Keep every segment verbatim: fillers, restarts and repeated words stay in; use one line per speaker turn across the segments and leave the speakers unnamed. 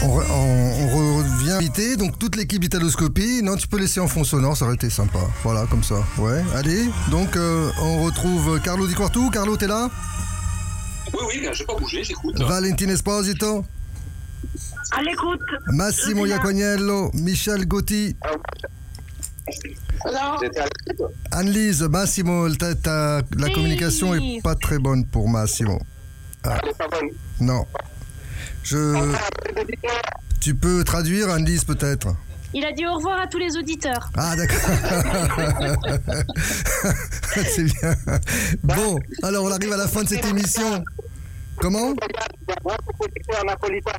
On, re- on, on revient inviter donc toute l'équipe d'Italoscopie. Non, tu peux laisser en fond sonore, ça aurait été sympa. Voilà, comme ça. Ouais, allez. Donc, euh, on retrouve Carlo Di Quartu. Carlo, t'es là?
Oui, oui, je vais pas bouger, j'écoute.
Valentine Esposito.
À l'écoute.
Massimo Iacognello. Michel Gotti.
Alors,
Annelise, Massimo, t'as- t'as- la
Oui.
communication est pas très bonne pour Massimo. Ah,
Elle est pas bonne.
non. Je... Tu peux traduire, Annelise, peut-être?
Il a dit au revoir à tous les auditeurs.
Ah, d'accord. C'est bien. Bon, alors on arrive à la fin de cette émission. Comment?
En napolitain.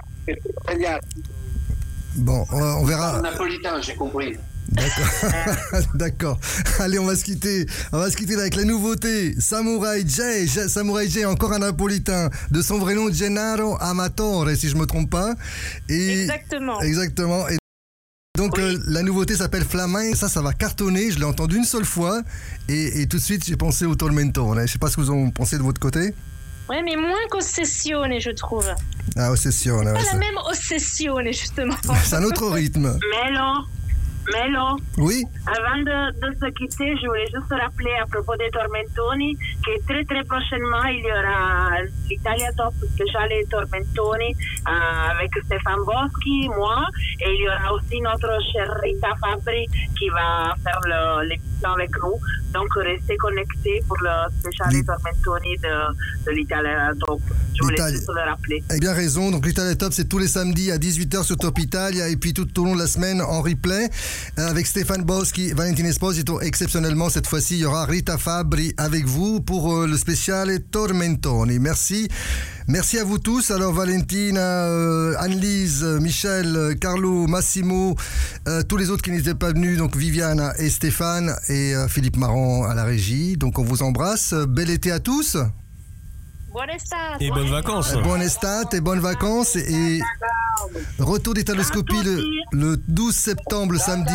Bon, on, on
En
verra.
napolitain, j'ai compris.
D'accord. D'accord. Allez, on va se quitter. On va se quitter avec la nouveauté. Samurai J. J- Samurai J, encore un napolitain. De son vrai nom, Gennaro Amatore, si je me trompe pas. Et
Exactement.
Exactement. Et donc, euh, la nouveauté s'appelle Flamenco. Ça, ça va cartonner. Je l'ai entendu une seule fois. Et, et tout de suite, j'ai pensé au Tormentone. Je sais pas ce que vous en pensez de votre côté.
Ouais, mais moins qu'Ossessione, je trouve.
Ah, Ossessione.
Pas
Ouais,
la
ça-
même Ossessione, justement.
c'est un autre rythme.
Mélo, Mélo,
Oui.
avant de, de se quitter, je voulais juste rappeler à propos des Tormentoni que très très prochainement, il y aura l'Italia Top spécial les Tormentoni euh, avec Stéphane Boschi, moi, et il y aura aussi notre chère Rita Fabri qui va faire le- l'émission avec nous. Donc, restez connectés pour le spécial
L'I-
les Tormentoni de, de l'Italia Top. Je voulais
L'Italia-
juste le rappeler.
Eh bien raison, donc l'Italia Top c'est tous les samedis à dix-huit heures sur Top Italia et puis tout au long de la semaine en replay euh, avec Stéphane Boschi, Valentine Esposito. Exceptionnellement cette fois-ci il y aura Rita Fabri avec vous pour euh, le spécial Tormentoni. Merci. Merci à vous tous. Alors Valentina, euh, Annelise, Michel, euh, Carlo, Massimo, euh, tous les autres qui n'étaient pas venus, donc Viviana et Stéphane et euh, Philippe Marant à la régie. Donc on vous embrasse. Euh, Bel été à tous.
Buon estate.
Et bonnes vacances.
Euh, Bonne estate et bonnes vacances et retour d'Italoscopie le, le douze septembre, le samedi.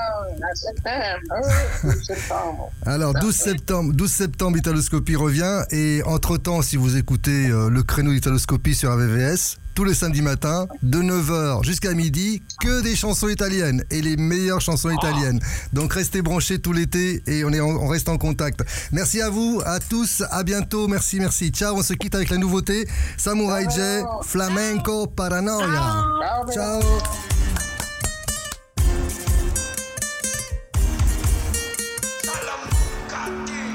Alors douze septembre, douze septembre, Italoscopie revient et entre-temps, si vous écoutez euh, le créneau d'Italoscopie sur A V V S, tous les samedis matins, de neuf heures jusqu'à midi, que des chansons italiennes et les meilleures chansons italiennes. Donc restez branchés tout l'été et on, est en- on reste en contact. Merci à vous, à tous, à bientôt, merci, merci. Ciao, on se quitte avec la nouveauté Samurai J, Flamenco Paranoia. Ciao.